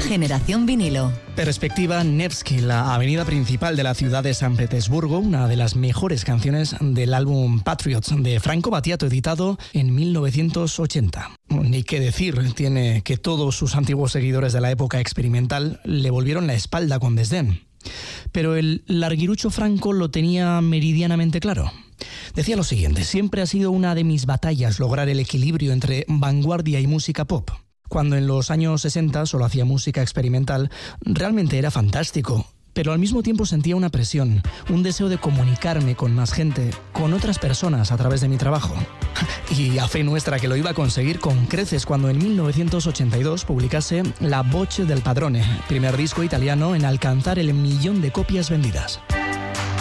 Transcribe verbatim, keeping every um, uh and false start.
Generación Vinilo. Perspectiva Nevsky, la avenida principal de la ciudad de San Petersburgo, una de las mejores canciones del álbum Patriots de Franco Battiato, editado en mil novecientos ochenta. Ni qué decir tiene que todos sus antiguos seguidores de la época experimental le volvieron la espalda con desdén. Pero el larguirucho Franco lo tenía meridianamente claro. Decía lo siguiente: siempre ha sido una de mis batallas lograr el equilibrio entre vanguardia y música pop. Cuando en los años sesenta solo hacía música experimental, realmente era fantástico, pero al mismo tiempo sentía una presión, un deseo de comunicarme con más gente, con otras personas a través de mi trabajo. Y a fe nuestra que lo iba a conseguir con creces cuando en mil novecientos ochenta y dos publicase La Voce del Padrone, primer disco italiano en alcanzar el millón de copias vendidas.